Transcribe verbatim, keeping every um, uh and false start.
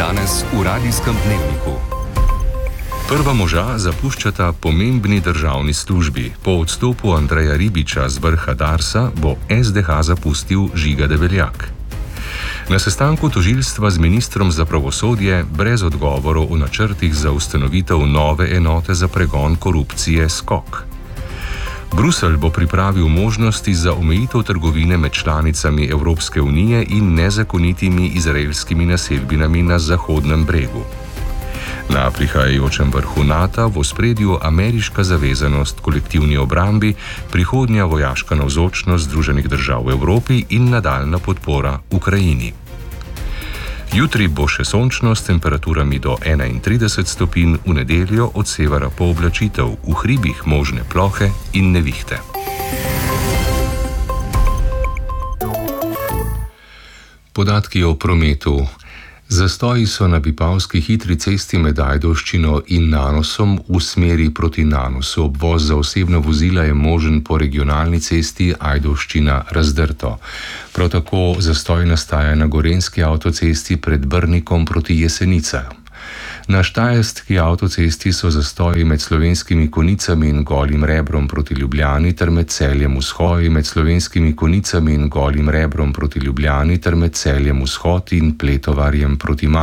Danes v radijskem dnevniku. Prva moža zapuščata pomembni državni službi. Po odstopu Andreja Ribiča z vrha Darsa bo S D H zapustil Žiga Debeljak. Na sestanku tožilstva z ministrom za pravosodje brez odgovorov o načrtih za ustanovitev nove enote za pregon korupcije Skok. Bruselj bo pripravil možnosti za omejitev trgovine med članicami Evropske unije in nezakonitimi izraelskimi naselbinami na Zahodnem bregu. Na prihajajočem vrhu Nata v ospredju ameriška zavezanost kolektivni obrambi, prihodnja vojaška navzočnost Združenih držav v Evropi in nadaljna podpora Ukrajini. Jutri bo še sončno s temperaturami do enaintrideset stopinj, v nedeljo od severa pooblačitev, v hribih možne plohe in nevihte. Podatki o prometu. Zastoji so na Vipavski hitri cesti med Ajdovščino in Nanosom v smeri proti Nanosu. Obvoz za osebna vozila je možen po regionalni cesti Ajdovščina-Razdrto. Prav tako zastoj nastaja na gorenjski avtocesti pred Brnikom proti Jesenicam. Na štajerski avtocesti so zastoji med Slovenskimi Konicami in Golim Rebrom proti Ljubljani ter med Celjem Vzhod med Slovenskimi Konicami in Golim Rebrom proti Ljubljani ter med Celjem Vzhod in Pletovarjem proti